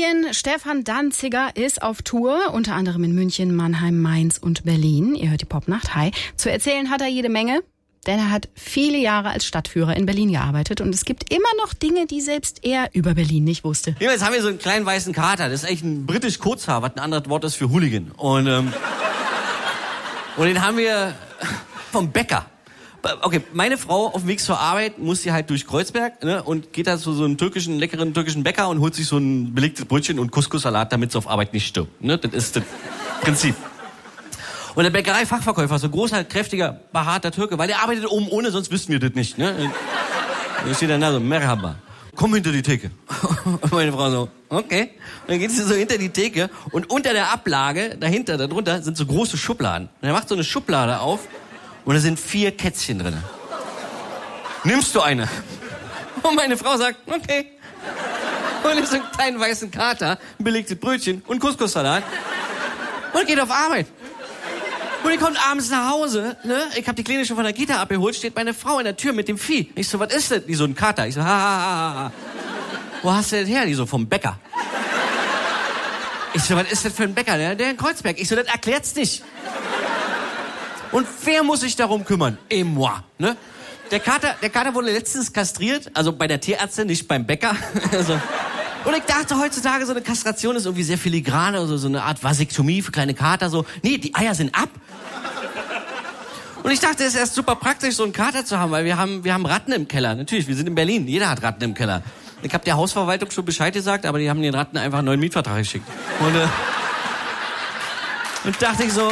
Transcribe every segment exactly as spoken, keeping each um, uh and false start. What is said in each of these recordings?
Comedian Stefan Danziger ist auf Tour, unter anderem in München, Mannheim, Mainz und Berlin. Ihr hört die Popnacht. Hi. Zu erzählen hat er jede Menge, denn er hat viele Jahre als Stadtführer in Berlin gearbeitet und es gibt immer noch Dinge, die selbst er über Berlin nicht wusste. Ja, jetzt haben wir so einen kleinen weißen Kater. Das ist eigentlich ein britisch Kurzhaar, was ein anderes Wort ist für Hooligan. Und, ähm, und den haben wir vom Bäcker. Okay, meine Frau auf dem Weg zur Arbeit muss sie halt durch Kreuzberg, ne, und geht da zu so einem türkischen, leckeren türkischen Bäcker und holt sich so ein belegtes Brötchen und Couscous-Salat, damit sie auf Arbeit nicht stirbt. Ne? Das ist das Prinzip. Und der Bäckerei-Fachverkäufer, so großer, kräftiger, behaarter Türke, weil der arbeitet oben ohne, sonst wüssten wir das nicht. Ne? Da steht dann da so, Merhaba, komm hinter die Theke. Und meine Frau so, okay. Und dann geht sie so hinter die Theke und unter der Ablage, dahinter, darunter, sind so große Schubladen. Und er macht so eine Schublade auf und da sind vier Kätzchen drin. Nimmst du eine? Und meine Frau sagt, okay. Und nimmt so einen kleinen weißen Kater, ein belegtes Brötchen und Couscous-Salat und geht auf Arbeit. Und ich komme abends nach Hause, ne? Ich habe die Kleine schon von der Kita abgeholt, steht meine Frau in der Tür mit dem Vieh. Ich so, was ist das? Die so, ein Kater. Ich so, ha, ha, ha, ha. Wo hast du das her? Die so, vom Bäcker. Ich so, was ist das für ein Bäcker? Der, der in Kreuzberg. Ich so, das erklärt's nicht. Und wer muss sich darum kümmern? Et moi, ne? Der Kater, der Kater wurde letztens kastriert, also bei der Tierärztin, nicht beim Bäcker. Also, und ich dachte heutzutage, so eine Kastration ist irgendwie sehr filigran, also so eine Art Vasektomie für kleine Kater, so. Nee, die Eier sind ab. Und ich dachte, es ist erst super praktisch, so einen Kater zu haben, weil wir haben, wir haben Ratten im Keller. Natürlich, wir sind in Berlin, jeder hat Ratten im Keller. Ich habe der Hausverwaltung schon Bescheid gesagt, aber die haben den Ratten einfach einen neuen Mietvertrag geschickt. Und, äh, und dachte ich so,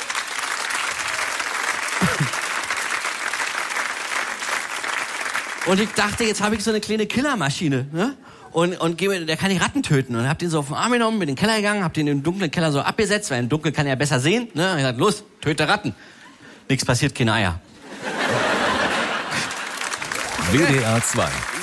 und ich dachte, jetzt habe ich so eine kleine Killermaschine, ne? Und, und gebe, der kann die Ratten töten. Und hab den so auf den Arm genommen, bin in den Keller gegangen, hab den im dunklen Keller so abgesetzt, weil im Dunkeln kann er besser sehen, ne? Und ich gesagt, los, töte Ratten. Nichts passiert, keine Eier. W D R zwei